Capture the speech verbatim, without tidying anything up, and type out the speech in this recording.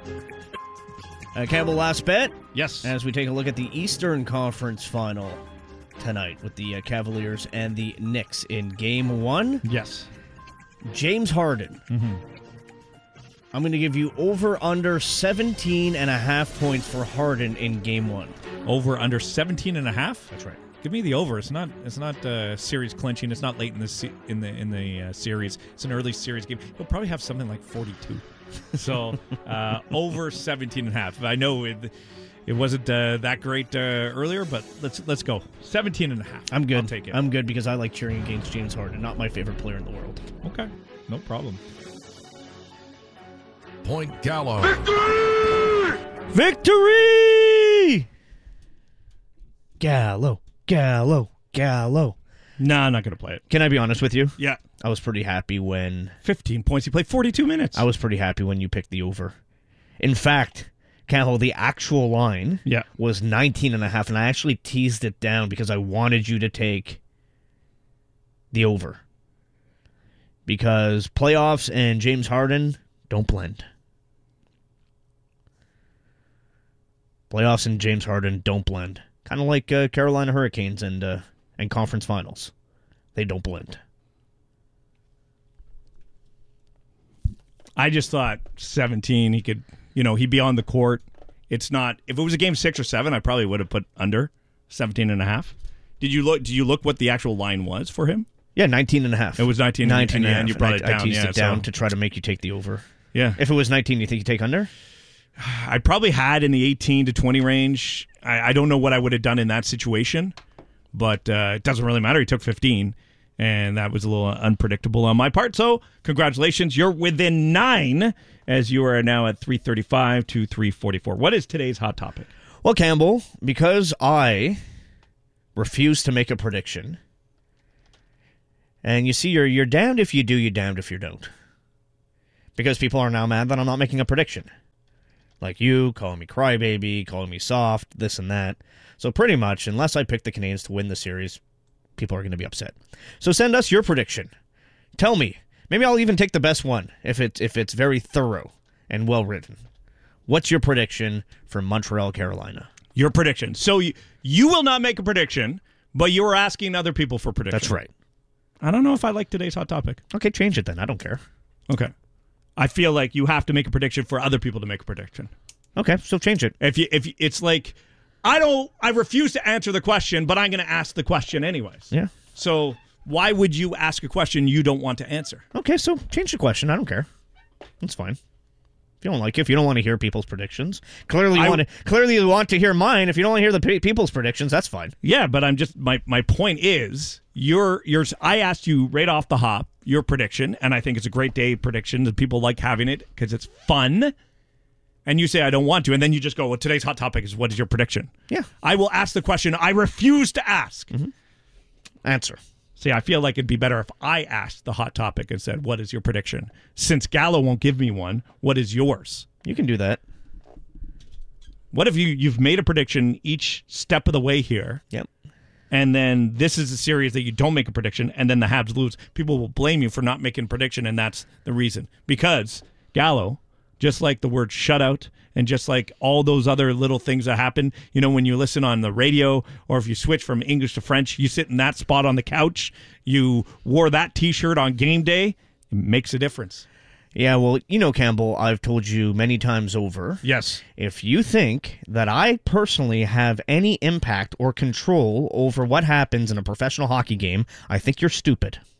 Uh, Campbell, last bet. Yes. As we take a look at the Eastern Conference Final tonight with the uh, Cavaliers and the Knicks in Game One. Yes. James Harden. Mm-hmm. I'm going to give you over under seventeen and a half points for Harden in Game One. Over under seventeen and a half? That's right. Give me the over. It's not. It's not uh, series clinching. It's not late in the se- in the in the uh, series. It's an early series game. He'll probably have something like forty-two. So uh, over seventeen and a half. I know it, it wasn't uh, that great uh, earlier, but let's let's go seventeen and a half. I'm good. I'll take it. I'm good because I like cheering against James Harden. Not my favorite player in the world. Okay, no problem. Point Gallo. Victory! Gallo, Gallo, Gallo. No, nah, I'm not going to play it. Can I be honest with you? Yeah. I was pretty happy when... fifteen points. He played forty-two minutes. I was pretty happy when you picked the over. In fact, Campbell, the actual line yeah. was nineteen and a half, and I actually teased it down because I wanted you to take the over. Because playoffs and James Harden don't blend. Playoffs and James Harden don't blend. Kind of like uh, Carolina Hurricanes and uh, and conference finals. They don't blend. I just thought seventeen, he could, you know, he'd be on the court. It's not, if it was a game six or seven, I probably would have put under seventeen and a half. Did you look, did you look what the actual line was for him? Yeah, nineteen and a half. It was nineteen, nineteen and, and, and, and you brought and it I, down. I teased yeah, it down so. to try to make you take the over. Yeah. If it was nineteen, you think you take under? I probably had in the eighteen to twenty range. I, I don't know what I would have done in that situation, but uh, it doesn't really matter. He took fifteen, and that was a little unpredictable on my part. So congratulations. You're within nine, as you are now at three thirty-five to three forty-four. What is today's hot topic? Well, Campbell, because I refuse to make a prediction, and you see, you're you're damned if you do, you're damned if you don't. Because people are now mad that I'm not making a prediction. Like you, calling me crybaby, calling me soft, this and that. So pretty much, unless I pick the Canadiens to win the series, people are going to be upset. So send us your prediction. Tell me. Maybe I'll even take the best one if it's, if it's very thorough and well-written. What's your prediction for Montreal, Carolina? Your prediction. So you, you will not make a prediction, but you were asking other people for predictions. That's right. I don't know if I like today's hot topic. Okay, change it then. I don't care. Okay. I feel like you have to make a prediction for other people to make a prediction. Okay, so change it. If you, if you, it's like, I don't, I refuse to answer the question, but I'm going to ask the question anyways. Yeah. So why would you ask a question you don't want to answer? Okay, so change the question. I don't care. That's fine. If you don't like it, if you don't want to hear people's predictions, clearly you I, want to clearly you want to hear mine. If you don't want to hear the pe- people's predictions, that's fine. Yeah, but I'm just my my point is your yours. I asked you right off the hop your prediction, and I think it's a great day prediction that people like having it because it's fun. And you say I don't want to, and then you just go, well, today's hot topic is what is your prediction? Yeah. I will ask the question I refuse to ask. Mm-hmm. Answer. See, I feel like it'd be better if I asked the hot topic and said, what is your prediction? Since Gallo won't give me one, what is yours? You can do that. What if you, you've made a prediction each step of the way here? Yep. And then this is a series that you don't make a prediction, and then the Habs lose. People will blame you for not making a prediction, and that's the reason. Because Gallo, just like the word shutout, and just like all those other little things that happen, you know, when you listen on the radio or if you switch from English to French, you sit in that spot on the couch, you wore that T-shirt on game day, it makes a difference. Yeah, well, you know, Campbell, I've told you many times over. Yes. If you think that I personally have any impact or control over what happens in a professional hockey game, I think you're stupid.